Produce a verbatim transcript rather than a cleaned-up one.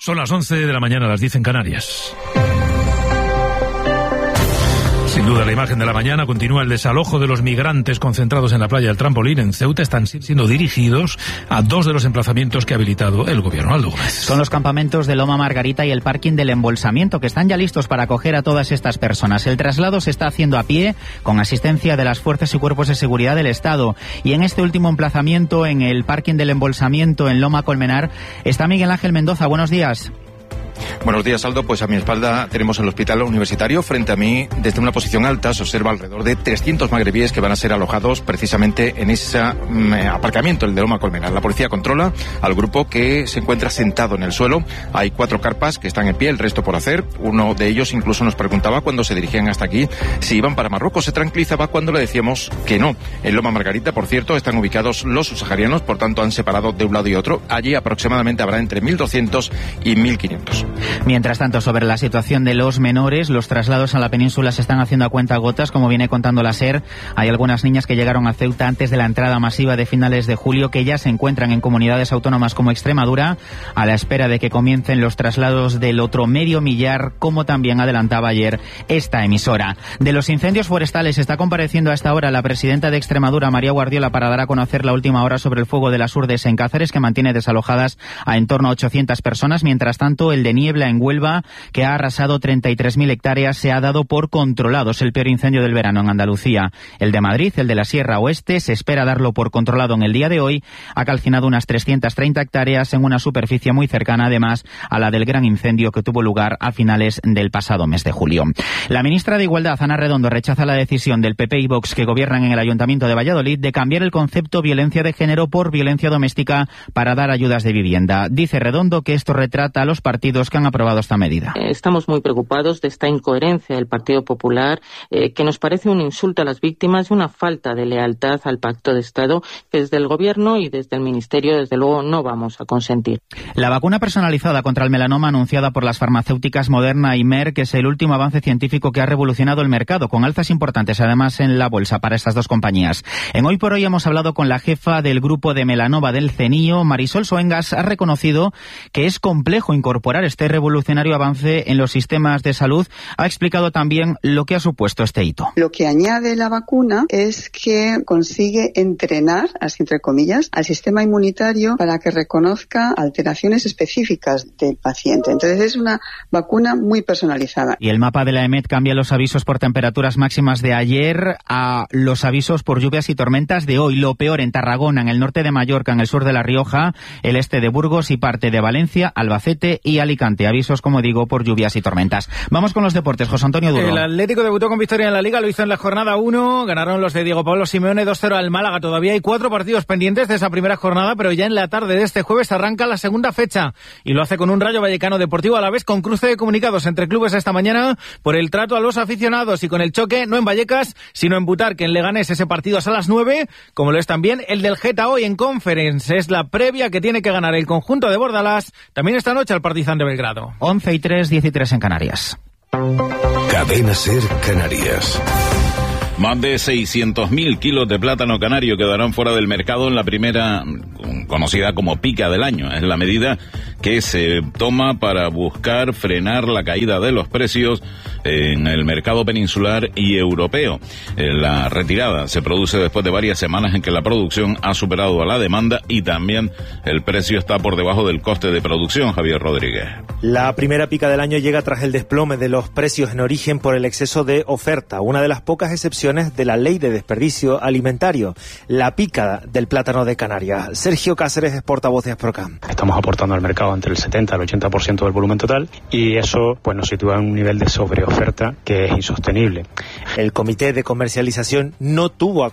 Son las once de la mañana, las diez en Canarias. Sin duda, la imagen de la mañana continúa el desalojo de los migrantes concentrados en la playa del Trampolín en Ceuta. Están siendo dirigidos a dos de los emplazamientos que ha habilitado el gobierno. Aldo Gómez. Son los campamentos de Loma Margarita y el parking del embolsamiento, que están ya listos para acoger a todas estas personas. El traslado se está haciendo a pie, con asistencia de las fuerzas y cuerpos de seguridad del Estado. Y en este último emplazamiento, en el parking del embolsamiento en Loma Colmenar, está Miguel Ángel Mendoza. Buenos días. Buenos días, Aldo. Pues a mi espalda tenemos el hospital universitario. Frente a mí, desde una posición alta, se observa alrededor de trescientos magrebíes que van a ser alojados precisamente en ese mm, aparcamiento, el de Loma Colmenar. La policía controla al grupo que se encuentra sentado en el suelo. Hay cuatro carpas que están en pie, el resto por hacer. Uno de ellos incluso nos preguntaba cuando se dirigían hasta aquí si iban para Marruecos. Se tranquilizaba cuando le decíamos que no. En Loma Margarita, por cierto, están ubicados los subsaharianos, por tanto han separado de un lado y otro. Allí aproximadamente habrá entre mil doscientos y mil quinientos. Mientras tanto, sobre la situación de los menores, los traslados a la península se están haciendo a cuentagotas, como viene contando la SER. Hay algunas niñas que llegaron a Ceuta antes de la entrada masiva de finales de julio, que ya se encuentran en comunidades autónomas como Extremadura, a la espera de que comiencen los traslados del otro medio millar, como también adelantaba ayer esta emisora. De los incendios forestales está compareciendo a esta hora la presidenta de Extremadura, María Guardiola, para dar a conocer la última hora sobre el fuego de las Urdes en Cáceres, que mantiene desalojadas a en torno a ochocientas personas. Mientras tanto, el de Niebla en Huelva, que ha arrasado treinta y tres mil hectáreas, se ha dado por controlados. El peor incendio del verano en Andalucía. El de Madrid, el de la Sierra Oeste, se espera darlo por controlado en el día de hoy. Ha calcinado unas trescientas treinta hectáreas en una superficie muy cercana, además, a la del gran incendio que tuvo lugar a finales del pasado mes de julio. La ministra de Igualdad, Ana Redondo, rechaza la decisión del P P y Vox, que gobiernan en el Ayuntamiento de Valladolid, de cambiar el concepto violencia de género por violencia doméstica para dar ayudas de vivienda. Dice Redondo que esto retrata a los partidos que han aprobado esta medida. Estamos muy preocupados de esta incoherencia del Partido Popular, eh, que nos parece un insulto a las víctimas y una falta de lealtad al Pacto de Estado, que desde el Gobierno y desde el Ministerio, desde luego, no vamos a consentir. La vacuna personalizada contra el melanoma anunciada por las farmacéuticas Moderna y Merck es el último avance científico que ha revolucionado el mercado, con alzas importantes además en la bolsa para estas dos compañías. En Hoy por Hoy hemos hablado con la jefa del grupo de melanoma del CENIO. Marisol Soengas ha reconocido que es complejo incorporar este revolucionario avance en los sistemas de salud. Ha explicado también lo que ha supuesto este hito. Lo que añade la vacuna es que consigue entrenar, así entre comillas, al sistema inmunitario para que reconozca alteraciones específicas del paciente. Entonces es una vacuna muy personalizada. Y el mapa de la EMET cambia los avisos por temperaturas máximas de ayer a los avisos por lluvias y tormentas de hoy. Lo peor en Tarragona, en el norte de Mallorca, en el sur de La Rioja, el este de Burgos y parte de Valencia, Albacete y Alicante. Avisos, como digo, por lluvias y tormentas. Vamos con los deportes. José Antonio Duro. El Atlético debutó con victoria en la Liga, lo hizo en la jornada uno. Ganaron los de Diego Pablo Simeone dos cero al Málaga. Todavía hay cuatro partidos pendientes de esa primera jornada, pero ya en la tarde de este jueves arranca la segunda fecha. Y lo hace con un Rayo Vallecano Deportivo Alavés, con cruce de comunicados entre clubes esta mañana por el trato a los aficionados y con el choque no en Vallecas, sino en Butarque, en Leganés. Ese partido es a las nueve, como lo es también el del Geta hoy en Conference. Es la previa que tiene que ganar el conjunto de Bordalás. También esta noche al Partizan de Belgrado. once y tres, diez y tres en Canarias. Cadena SER Canarias. Más de seiscientos mil kilos de plátano canario quedarán fuera del mercado en la primera, conocida como pica del año. Es la medida que se toma para buscar frenar la caída de los precios en el mercado peninsular y europeo. La retirada se produce después de varias semanas en que la producción ha superado a la demanda y también el precio está por debajo del coste de producción. Javier Rodríguez. La primera pica del año llega tras el desplome de los precios en origen por el exceso de oferta, una de las pocas excepciones de la ley de desperdicio alimentario, la pica del plátano de Canarias. Sergio Cáceres es portavoz de Asprocam. Estamos aportando al mercado entre el setenta y el ochenta por ciento del volumen total y eso pues nos sitúa en un nivel de sobreoferta que es insostenible. El comité de comercialización no tuvo